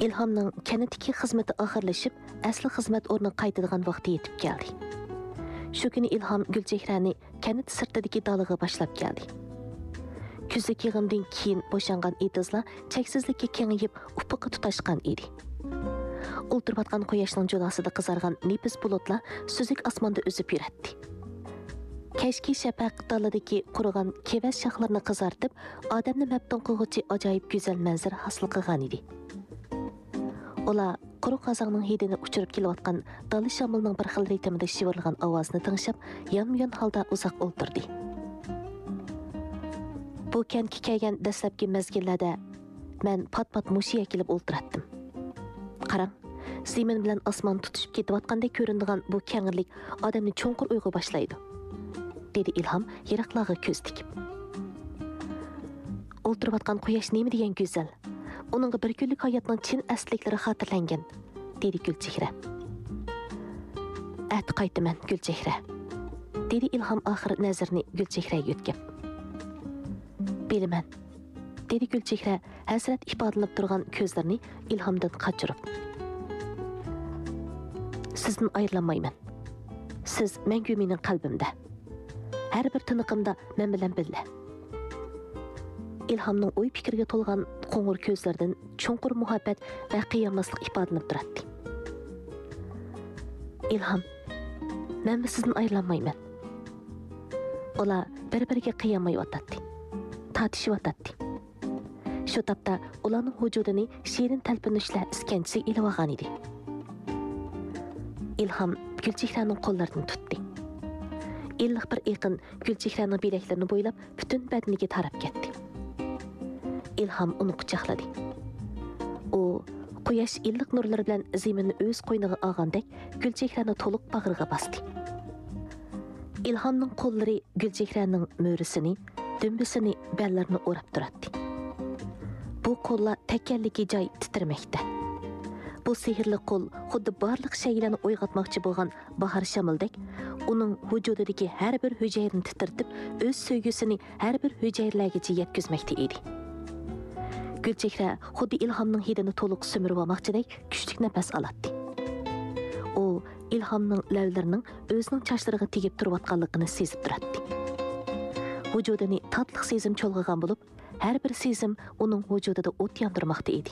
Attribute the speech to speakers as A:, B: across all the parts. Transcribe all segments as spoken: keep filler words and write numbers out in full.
A: İlhamның kənətdəki xizməti axırlaşıb, əsli xizmət ornuna qaytadigan vaxtı yetib gəldi. Şu günü İlham Gülçehrəni kənət sırtidagi dalığa başlap gəldi. Küzlük yığımdan keyin boşanğan etizlar çəksizlikə kengayib ufuqqa tutaşqan idi. Ulturub atqan quyoshning jo'lasida qizargan nepis bulutlar süzük asmonda üzüb yuratdi. Keşki şəfəq dalıdagi qurigan kevash shoxlarini qizartib, odamni maftun qilg'uchi ajoyib go'zal manzara hosil qilgan idi. Ular quruq qazaqning hidini uchirib kelayotgan dalı shamilning bir xil ritmida shivirlagan ovozni tinglab, yonma-yon holda uzoq o'ltirdi. Bu kentga kelgan dastlabki mezgillarda men pat-pat mushiga kelib o'ltiratdim. Qarang, zemin bilan osmon tutishib ketayotganda ko'rinadigan bu kengirlik odamni cho'nqur uyg'u boshlaydi, dedi Ilham yiroqlarga ko'z tikib. O'ltirib atgan quyosh nima degan go'zal. Onunğa bir günlük hayatının chin asliklari xotirlangan, dedi Gulchehra. At qaytaman Gulchehra, dedi Ilham oxir nazarini Gulchehraga yo'tkab. Bilaman, dedi Gulchehra hasrat ifodalanib turgan ko'zlarini Ilhamdan qochirib. Sizdan ayrilmayman. Siz mangu mening qalbimda. Har bir tiniqimda men bilan birga. İlhamның o'y fikriga to'lgan qo'ng'ir ko'zlaridan cho'nqur muhabbat va qiyamlaslik ifodalanib turadi. Ilham, men sizdan ayrilmayman. Ular bir-biriga qiyamlayotdi, tortishyotdi. Shu topda ularning vujudini shirin talpinishlar iskanchisi ilib olgan edi. Ilham Gulchehraning qo'llarini tutdi. Illiq bir iqin Gulchehraning bilaklarini bo'ylab butun badaniga tarab ketdi. İlham onu quchoqladi. O, quyosh illiq nurlari bilan zeminni o'z qo'yniga olgandek Gulchehrani to'liq bag'riga bosdi. Ilhamning qo'llari Gulchehraning mo'risini, dumbisini, ballarini o'rab turadi. Bu qo'llar takkanligi joy titirmoqda. Bu sehrli qo'l xuddi barliq shaylarni uyg'otmoqchi bo'lgan bahor shamildek, uning vujudidagi har bir hujayrani titirtib, o'z sevgisini har bir hujayralargacha yetkazmoqda edi. Gulchehra xuddi Ilhamning hidini to'liq sumirib olmoqchidek kuchli nafas oladi. U Ilhamning lavlarining o'zining chochlariga tegib turayotganligini sezib turadi. Vujudini tatliq sezim cho'lg'igan bo'lib, har bir sezim uning vujudida o't yondirmoqda edi.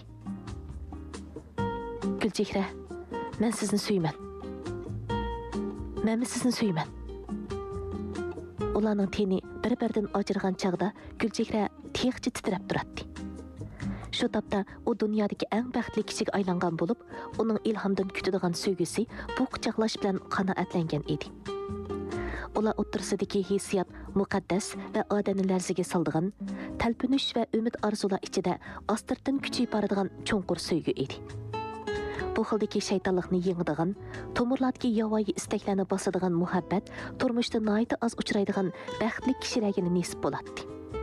A: Gulchehra, men sizni suyman. Men sizni suyman. Ularning teni bir-biridan ajralgan chaqda Gulchehra teqchi titrab turadi. Şu tapda o dünyadaki en baxtli kishiga aylangan bo'lib, uning Ilhamdan kutadigan sevgisi bu quchoqlash bilan qanoatlangan edi. Ular o'ttirsidagi hissiyot muqaddas va odamni larziga soldigan, talpinish va umid orzular ichida ostirdan kuchayib boradigan cho'nqur sevgi edi. Bu xildagi shaytonlikni yengadigan, tomirlardagi yovvoyi istaklarni bosadigan muhabbat turmushda nihoyat oz uchraydigan baxtli kishilarga nasib bo'ladi.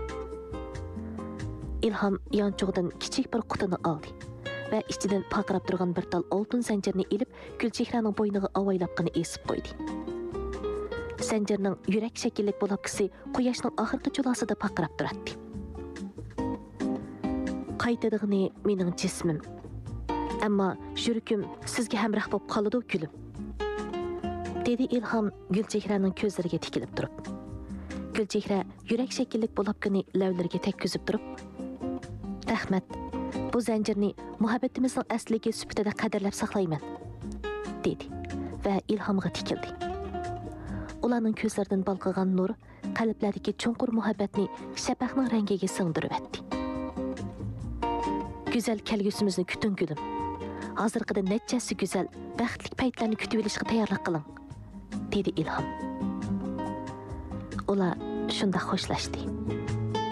A: İlham yanchoqdan kichik bir qutini oldi va ichidan paqirab turgan bir tal oltin zanjirni ilib Gulchehraning bo'yniga avaylabqini esib qo'ydi. Zanjirning yurak shakllik bo'lakisi quyoshning oxirgi jo'lasida paqirab turadi. Qaytadig'ini mening jismim. Ammo yurakim sizga hamroh bo'lib qoladi kulim, dedi Ilham Gulchehraning ko'zlariga tikilib turib. Gulchehra yurak shakllik bo'lakini lavlariga tekkizib turib, rahmat, bu zanjirni muhabbatimizning asliga sifatida qadrlab saqlayman, dedi va Ilhamga tikildi. Ularning ko'zlaridan balqigan nur qalblaridagi cho'nqur muhabbatni shafaqning rangiga singdirib etdi. Go'zal kelgusimizni kuting gulim. Hozirgida nechasi go'zal, baxtli paytlarni kutib olishga tayyorlik qiling, dedi Ilham. Ular shunda xo'shlashdi.